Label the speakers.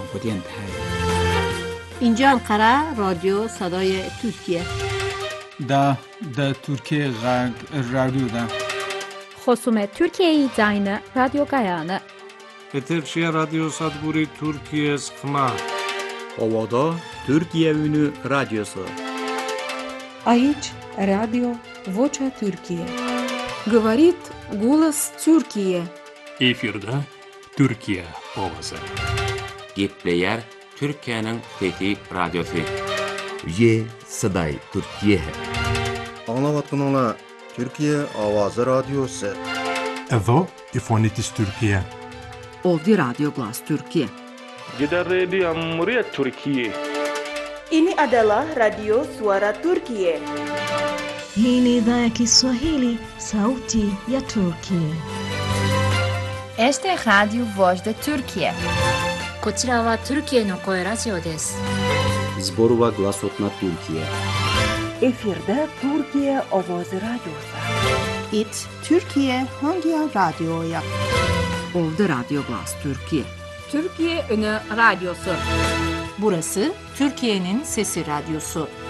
Speaker 1: bu电台
Speaker 2: اینجا انقره رادیو صدای ترکیه.
Speaker 3: ده ترکیه رادیو ده.
Speaker 4: خصوم ترکیه زاین رادیو گایانه.
Speaker 5: Eterşehir Radyo Sadburi Türkiye Sıkma.
Speaker 6: Ovada Türkiye Ünü Radyosu.
Speaker 7: Aici Radio Vocea Türkiye.
Speaker 8: Говорит голос Türkiye.
Speaker 9: Efirde Türkiye ovası.
Speaker 10: Gepleyer Türkiye'nin fethi radyosu.
Speaker 11: Ye Saday Türkiye.
Speaker 12: Anlavatınla Türkiye Avazı Radyosu.
Speaker 13: Evo İfonitis Türkiye.
Speaker 14: Ovdi Radyo Glas Türkiye.
Speaker 15: Gider Radio Cumhuriyet Türkiye.
Speaker 16: Ini adalah Radio Suara Turkiye.
Speaker 17: Hii ni idhaa ya Kiswahili, sauti ya Turkiye.
Speaker 18: Este Radio Voz de Turkiye.
Speaker 19: こちらはトルキエの声ラジオです。
Speaker 6: Zborova Glasotna Türkiye.
Speaker 20: Efirde Türkiye Ovoz Radyosu.
Speaker 1: It Türkiye Hangi Radyo'ya?
Speaker 14: Ovdi Radyo Glas Türkiye.
Speaker 2: Türkiye Ünü Radyosu.
Speaker 8: Burası Türkiye'nin Sesi Radyosu.